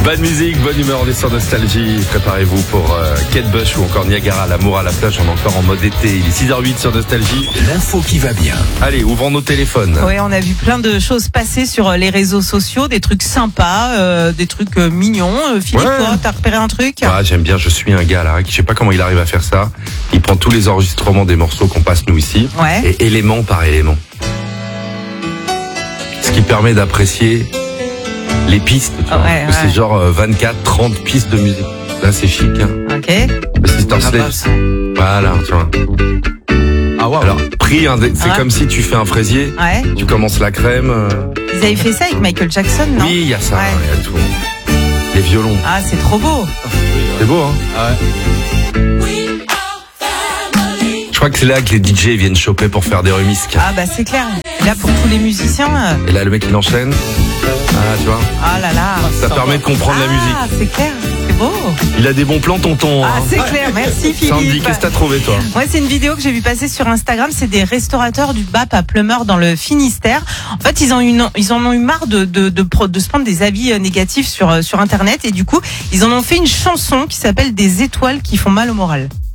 Bonne musique, bonne humeur, on est sur Nostalgie. Préparez-vous pour Kate Bush ou encore Niagara, l'amour à la plage. On est encore en mode été. Il est 6h08 sur Nostalgie. L'info qui va bien. Allez, ouvrons nos téléphones. Oui, on a vu plein de choses passer sur les réseaux sociaux, des trucs sympas, des trucs mignons. Philippe, toi, t'as repéré un truc? Ah, j'aime bien, je suis un gars là, je sais pas comment il arrive à faire ça. Il prend tous les enregistrements des morceaux qu'on passe nous ici, et élément par élément. Ce qui permet d'apprécier les pistes, tu vois. C'est genre 24, 30 pistes de musique. Là, c'est chic, hein. Ok. Le Sister Sledge. Voilà, tu vois. Ah ouais. Alors, c'est comme si tu fais un fraisier, tu commences la crème. Ils avaient fait ça avec Michael Jackson, non? Oui, il y a ça, il y a tout. Les violons. Ah, c'est trop beau. C'est beau, hein. Ah ouais. Je crois que c'est là que les DJ viennent choper pour faire des remixes. Ah bah c'est clair. Là pour tous les musiciens. Et là le mec il enchaîne. Ah tu vois. Ah là là. Ça permet de comprendre la musique. Ah c'est clair. C'est beau. Il a des bons plans tonton. Ah c'est clair. Merci Philippe. Sandy, qu'est-ce que t'as trouvé toi? Moi c'est une vidéo que j'ai vu passer sur Instagram. C'est des restaurateurs du BAP à Pleumeur dans le Finistère. En fait ils en ont eu marre de se prendre des avis négatifs sur internet et du coup ils en ont fait une chanson qui s'appelle Des étoiles qui font mal au moral.